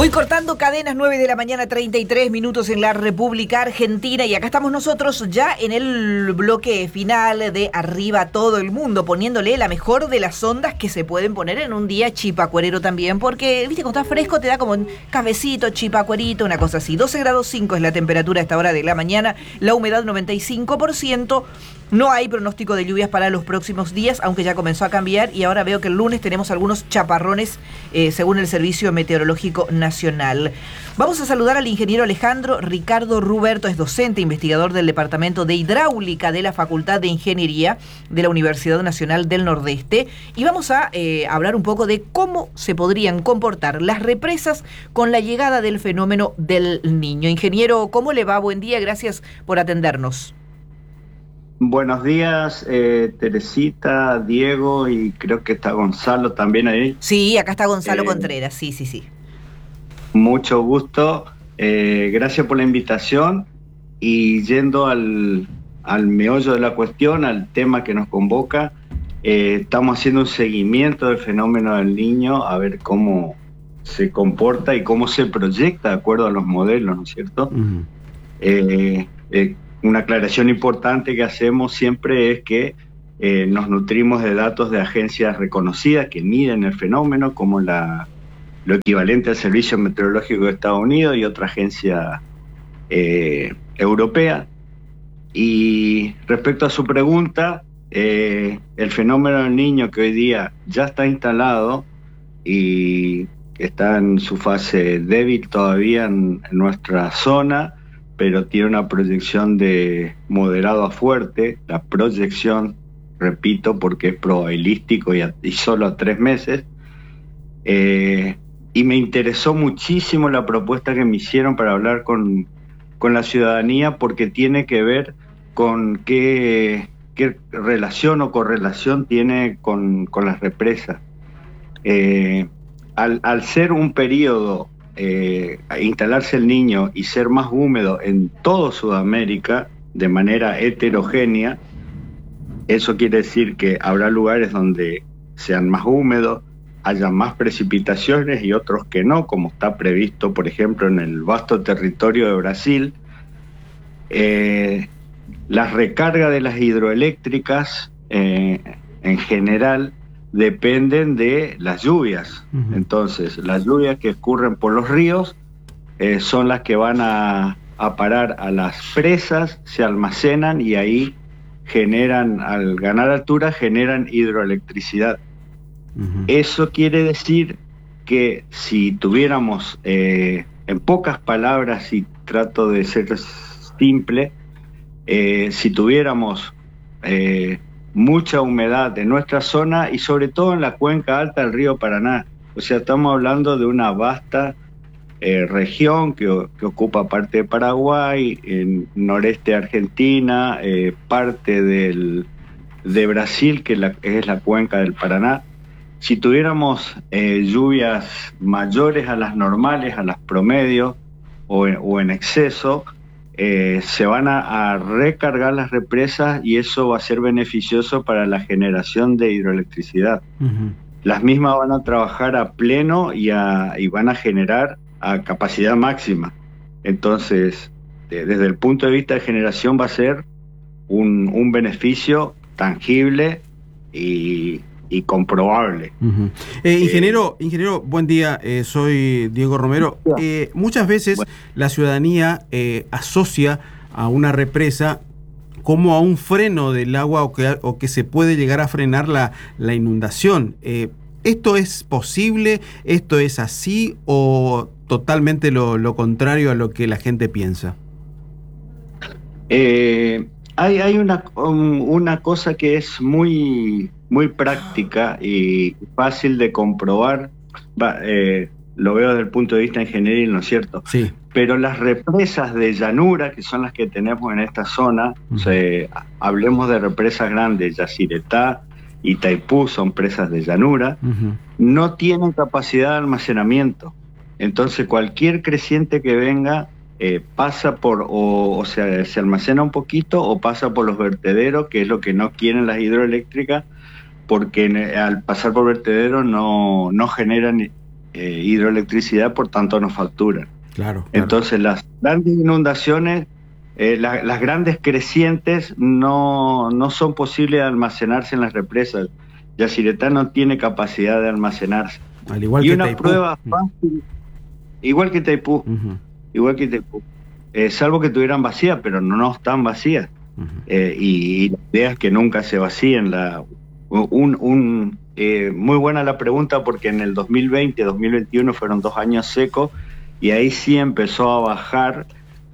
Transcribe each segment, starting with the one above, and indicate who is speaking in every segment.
Speaker 1: Voy cortando cadenas, 9 de la mañana, 33 minutos en la República Argentina, y acá estamos nosotros ya en el bloque final de Arriba Todo el Mundo, poniéndole la mejor de las ondas que se pueden poner en un día chipacuerero también, porque, viste, cuando está fresco te da como un cafecito, chipacuerito, una cosa así. 12 grados 5 es la temperatura a esta hora de la mañana, la humedad 95%, no hay pronóstico de lluvias para los próximos días, aunque ya comenzó a cambiar, y ahora veo que el lunes tenemos algunos chaparrones, según el Servicio Meteorológico Nacional. Vamos a saludar al ingeniero Alejandro Ricardo Ruberto, es docente, investigador del Departamento de Hidráulica de la Facultad de Ingeniería de la Universidad Nacional del Nordeste, y vamos a hablar un poco de cómo se podrían comportar las represas con la llegada del fenómeno del Niño. Ingeniero, ¿cómo le va? Buen día, gracias por atendernos.
Speaker 2: Buenos días, Teresita, Diego, y creo que está Gonzalo también ahí.
Speaker 1: Sí, acá está Gonzalo Contreras, sí.
Speaker 2: Mucho gusto, gracias por la invitación, y yendo al meollo de la cuestión, al tema que nos convoca, estamos haciendo un seguimiento del fenómeno del Niño, a ver cómo se comporta y cómo se proyecta de acuerdo a los modelos, ¿no es cierto? Una aclaración importante que hacemos siempre es que nos nutrimos de datos de agencias reconocidas que miden el fenómeno, como lo equivalente al Servicio Meteorológico de Estados Unidos y otra agencia europea. Y respecto a su pregunta, el fenómeno del Niño, que hoy día ya está instalado y está en su fase débil todavía en nuestra zona, pero tiene una proyección de moderado a fuerte. La proyección, repito, porque es probabilístico y solo a 3 meses. Y me interesó muchísimo la propuesta que me hicieron para hablar con la ciudadanía, porque tiene que ver con qué relación o correlación tiene con las represas. Al ser un periodo, instalarse el Niño y ser más húmedo en toda Sudamérica de manera heterogénea, eso quiere decir que habrá lugares donde sean más húmedos, haya más precipitaciones y otros que no, como está previsto, por ejemplo, en el vasto territorio de Brasil. Las recargas de las hidroeléctricas en general dependen de las lluvias. Entonces, las lluvias que escurren por los ríos son las que van a parar a las presas, se almacenan y ahí generan, al ganar altura, generan hidroelectricidad. Eso quiere decir que si tuviéramos, en pocas palabras, y trato de ser simple, si tuviéramos mucha humedad en nuestra zona y sobre todo en la cuenca alta del río Paraná, o sea, estamos hablando de una vasta región que ocupa parte de Paraguay, en noreste de Argentina, parte de Brasil, que es la cuenca del Paraná. Si tuviéramos lluvias mayores a las normales, a las promedios o en exceso, se van a recargar las represas y eso va a ser beneficioso para la generación de hidroelectricidad. Las mismas van a trabajar a pleno y van a generar a capacidad máxima. Entonces, desde el punto de vista de generación va a ser un beneficio tangible y comprobable.
Speaker 3: Ingeniero, buen día, soy Diego Romero. Muchas veces la ciudadanía asocia a una represa como a un freno del agua o que se puede llegar a frenar la inundación. ¿Esto es posible? ¿Esto es así? ¿O totalmente lo contrario a lo que la gente piensa?
Speaker 2: Hay una cosa que es muy práctica y fácil de comprobar. Lo veo desde el punto de vista ingenieril, ¿no es cierto?
Speaker 3: Sí.
Speaker 2: Pero las represas de llanura, que son las que tenemos en esta zona, hablemos de represas grandes, Yacyretá, Itaipú, son presas de llanura, no tienen capacidad de almacenamiento. Entonces cualquier creciente que venga pasa por, o sea, se almacena un poquito o pasa por los vertederos, que es lo que no quieren las hidroeléctricas, porque al pasar por vertederos no generan hidroelectricidad, por tanto nos facturan.
Speaker 3: Claro.
Speaker 2: Entonces las grandes inundaciones, las grandes crecientes no son posibles de almacenarse en las represas. Yacyretá no tiene capacidad de almacenarse.
Speaker 3: Al igual
Speaker 2: y
Speaker 3: que
Speaker 2: una
Speaker 3: Itaipú.
Speaker 2: Prueba fácil, igual que Itaipú, igual que Itaipú, salvo que tuvieran vacías, pero no están vacías. Y la idea es que nunca se vacíen. Muy buena la pregunta, porque en el 2020, 2021 fueron 2 años secos, y ahí sí empezó a bajar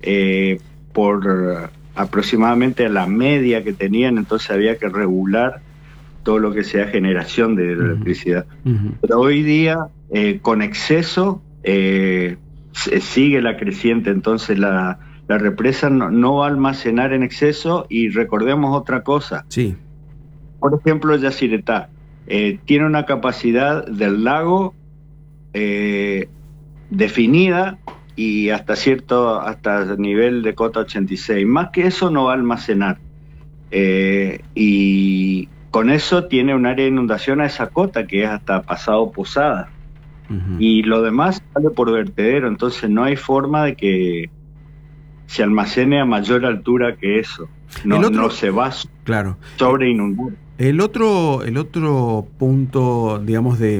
Speaker 2: por aproximadamente la media que tenían, entonces había que regular todo lo que sea generación de electricidad. Pero hoy día, con exceso, sigue la creciente, entonces la represa no va a almacenar en exceso. Y recordemos otra cosa.
Speaker 3: Sí.
Speaker 2: Por ejemplo, Yacyretá tiene una capacidad del lago definida, y hasta nivel de cota 86. Más que eso no va a almacenar. Y con eso tiene un área de inundación a esa cota, que es hasta pasado Posada. Y lo demás sale por vertedero, entonces no hay forma de que se almacene a mayor altura que eso. No se va sobre inundar.
Speaker 3: El otro punto, digamos, de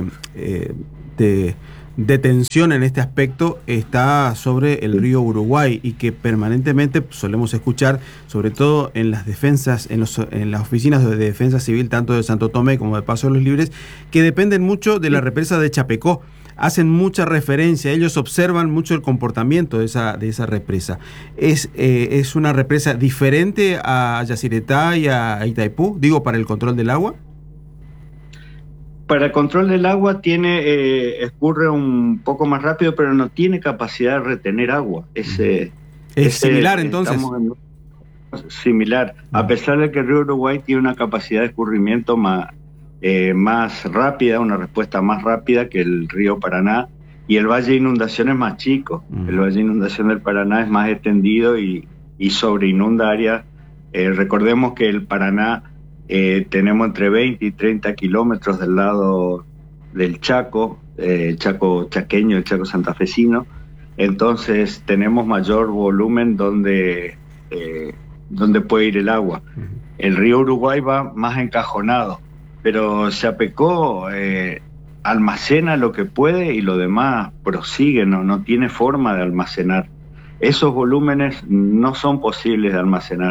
Speaker 3: tensión en este aspecto está sobre el río Uruguay, y que permanentemente solemos escuchar, sobre todo en las defensas, en las oficinas de defensa civil, tanto de Santo Tomé como de Paso de los Libres, que dependen mucho de la represa de Chapecó. Hacen mucha referencia, ellos observan mucho el comportamiento de esa represa. ¿Es una represa diferente a Yacyretá y a Itaipú, digo, para el control del agua?
Speaker 2: Para el control del agua escurre un poco más rápido, pero no tiene capacidad de retener agua. Es
Speaker 3: similar, entonces.
Speaker 2: Similar, a pesar de que el río Uruguay tiene una capacidad de escurrimiento más rápida, una respuesta más rápida que el río Paraná, y el valle de inundación es más chico. El valle de inundación del Paraná es más extendido y sobreinunda áreas. Recordemos que el Paraná tenemos entre 20 y 30 kilómetros del lado del Chaco, el Chaco chaqueño, el Chaco santafesino. Entonces tenemos mayor volumen donde puede ir el agua. El río Uruguay va más encajonado, pero Chapecó almacena lo que puede y lo demás prosigue, no tiene forma de almacenar. Esos volúmenes no son posibles de almacenar.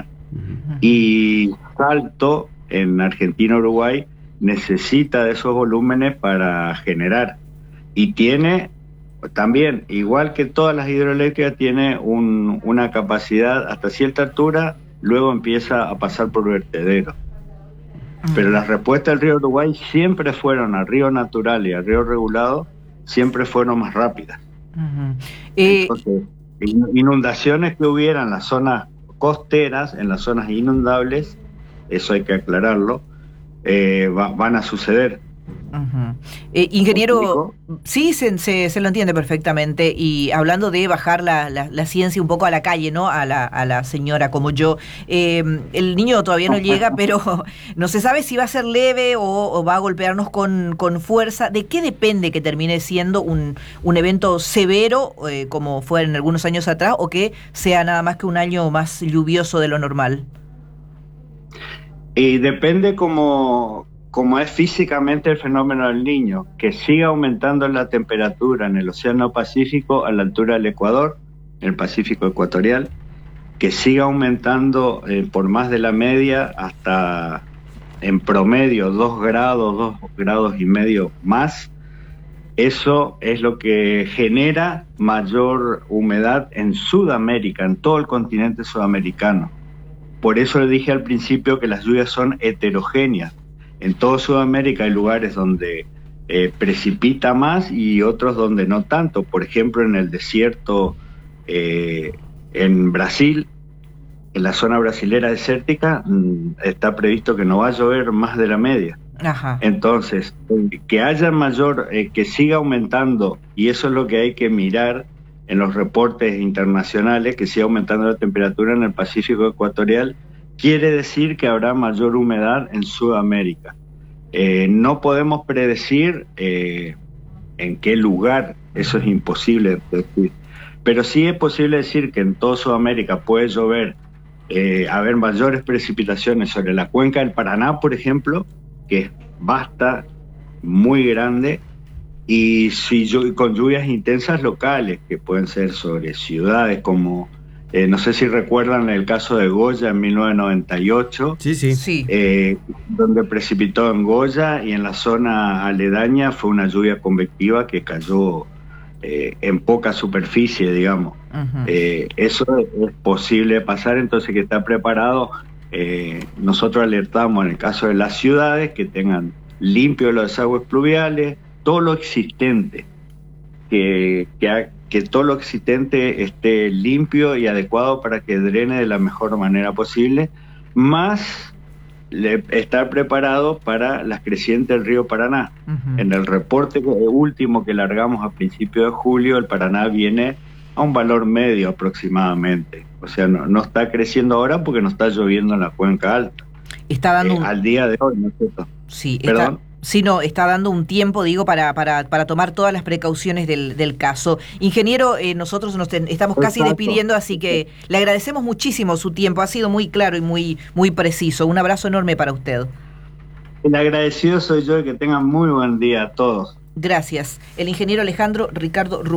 Speaker 2: Y Salto, en Argentina-Uruguay, necesita de esos volúmenes para generar. Y tiene también, igual que todas las hidroeléctricas, tiene una capacidad hasta cierta altura, luego empieza a pasar por vertedero. Pero las respuestas del río Uruguay siempre fueron al río natural y al río regulado, siempre fueron más rápidas. Entonces, inundaciones que hubiera en las zonas costeras, en las zonas inundables, eso hay que aclararlo, van a suceder.
Speaker 1: Ingeniero, sí, se lo entiende perfectamente. Y hablando de bajar la ciencia un poco a la calle, ¿no? A la señora como yo, el niño todavía no llega, pero no se sabe si va a ser leve o va a golpearnos con fuerza. ¿De qué depende que termine siendo un evento severo, como fue en algunos años atrás, o que sea nada más que un año más lluvioso de lo normal?
Speaker 2: Depende como es físicamente el fenómeno del Niño, que siga aumentando la temperatura en el Océano Pacífico a la altura del Ecuador, en el Pacífico ecuatorial, que siga aumentando por más de la media hasta en promedio 2 grados y medio más. Eso es lo que genera mayor humedad en Sudamérica, en todo el continente sudamericano. Por eso le dije al principio que las lluvias son heterogéneas. En toda Sudamérica hay lugares donde precipita más y otros donde no tanto. Por ejemplo, en el desierto en Brasil, en la zona brasilera desértica, está previsto que no va a llover más de la media.
Speaker 1: Ajá.
Speaker 2: Entonces, que haya que siga aumentando, y eso es lo que hay que mirar en los reportes internacionales, que siga aumentando la temperatura en el Pacífico ecuatorial, quiere decir que habrá mayor humedad en Sudamérica. No podemos predecir en qué lugar, eso es imposible decir. Pero sí es posible decir que en toda Sudamérica puede llover, haber mayores precipitaciones sobre la cuenca del Paraná, por ejemplo, que es vasta, muy grande, y con lluvias intensas locales, que pueden ser sobre ciudades como, no sé si recuerdan el caso de Goya en 1998,
Speaker 1: sí.
Speaker 2: Donde precipitó en Goya, y en la zona aledaña fue una lluvia convectiva que cayó en poca superficie, digamos. Eso es posible pasar, entonces que está preparado. Nosotros alertamos en el caso de las ciudades que tengan limpio los desagües pluviales, todo lo existente, que todo lo existente esté limpio y adecuado para que drene de la mejor manera posible, más estar preparado para las crecientes del río Paraná. En el reporte último que largamos a principios de julio, el Paraná viene a un valor medio aproximadamente. O sea, no está creciendo ahora porque no está lloviendo en la cuenca alta.
Speaker 1: Está dando
Speaker 2: al día de hoy, ¿no es cierto?
Speaker 1: Sí,
Speaker 2: ¿Perdón?
Speaker 1: Está dando un tiempo, digo, para tomar todas las precauciones del caso. Ingeniero, nosotros nos estamos casi despidiendo, así que le agradecemos muchísimo su tiempo. Ha sido muy claro y muy preciso. Un abrazo enorme para usted.
Speaker 2: El agradecido soy yo, y que tengan muy buen día a todos.
Speaker 1: Gracias. El ingeniero Alejandro Ricardo Rubio.